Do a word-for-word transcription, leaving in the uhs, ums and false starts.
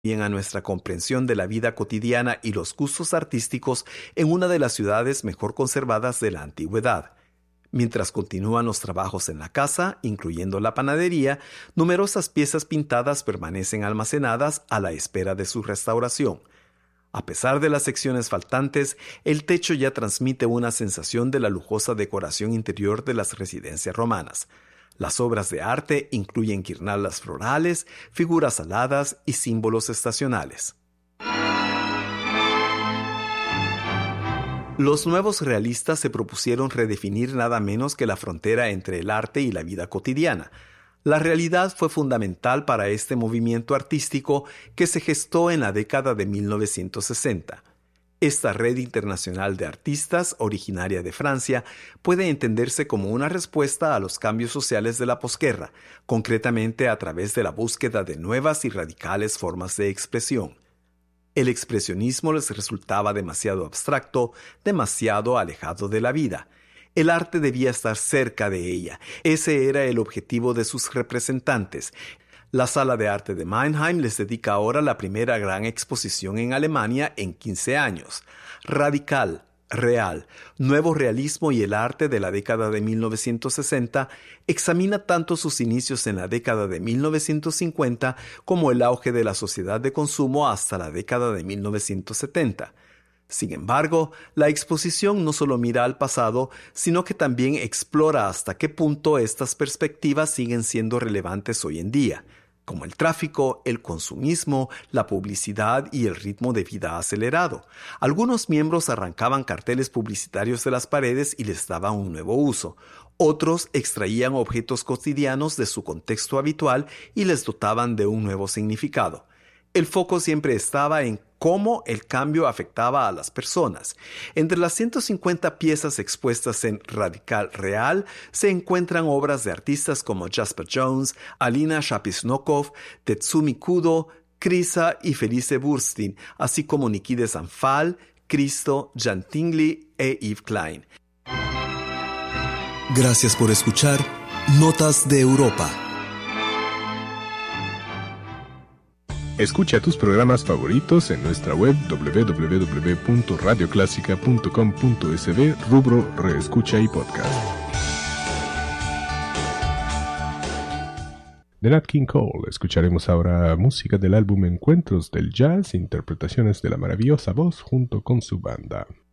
a nuestra comprensión de la vida cotidiana y los gustos artísticos en una de las ciudades mejor conservadas de la antigüedad. Mientras continúan los trabajos en la casa, incluyendo la panadería, numerosas piezas pintadas permanecen almacenadas a la espera de su restauración. A pesar de las secciones faltantes, el techo ya transmite una sensación de la lujosa decoración interior de las residencias romanas. Las obras de arte incluyen guirnaldas florales, figuras aladas y símbolos estacionales. Los nuevos realistas se propusieron redefinir nada menos que la frontera entre el arte y la vida cotidiana. La realidad fue fundamental para este movimiento artístico que se gestó en la década de mil novecientos sesenta. Esta red internacional de artistas, originaria de Francia, puede entenderse como una respuesta a los cambios sociales de la posguerra, concretamente a través de la búsqueda de nuevas y radicales formas de expresión. El expresionismo les resultaba demasiado abstracto, demasiado alejado de la vida. El arte debía estar cerca de ella. Ese era el objetivo de sus representantes. La Sala de Arte de Mannheim les dedica ahora la primera gran exposición en Alemania en quince años. Radical, real, nuevo realismo y el arte de la década de mil novecientos sesenta examina tanto sus inicios en la década de mil novecientos cincuenta como el auge de la sociedad de consumo hasta la década de mil novecientos setenta. Sin embargo, la exposición no solo mira al pasado, sino que también explora hasta qué punto estas perspectivas siguen siendo relevantes hoy en día, como el tráfico, el consumismo, la publicidad y el ritmo de vida acelerado. Algunos miembros arrancaban carteles publicitarios de las paredes y les daban un nuevo uso. Otros extraían objetos cotidianos de su contexto habitual y les dotaban de un nuevo significado. El foco siempre estaba en cómo el cambio afectaba a las personas. Entre las ciento cincuenta piezas expuestas en Radical Real se encuentran obras de artistas como Jasper Jones, Alina Shapishnokov, Tetsumi Kudo, Krisa y Felice Burstein, así como Niki de Zanfal, Cristo, Jan Tingley e Yves Klein. Gracias por escuchar Notas de Europa. Escucha tus programas favoritos en nuestra web doble u doble u doble u punto radio clásica punto com punto es be, rubro Reescucha y Podcast. De Nat King Cole escucharemos ahora música del álbum Encuentros del Jazz, interpretaciones de la maravillosa voz junto con su banda.